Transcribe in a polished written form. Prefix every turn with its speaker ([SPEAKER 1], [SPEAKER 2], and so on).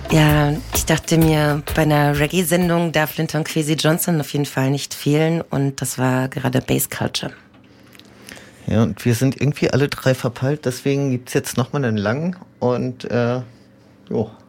[SPEAKER 1] Ja, ich dachte mir, bei einer Reggae-Sendung darf Linton Kwesi Johnson auf jeden Fall nicht fehlen und das war gerade Bass Culture.
[SPEAKER 2] Ja, und wir sind irgendwie alle drei verpeilt, deswegen gibt's jetzt nochmal einen langen und jo.